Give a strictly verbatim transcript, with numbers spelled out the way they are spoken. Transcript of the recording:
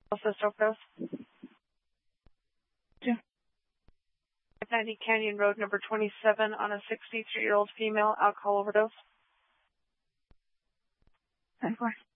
Assist overdose. Yeah. ninety Canyon Road, number twenty-seven, on a sixty-three-year-old female, alcohol overdose. ten four.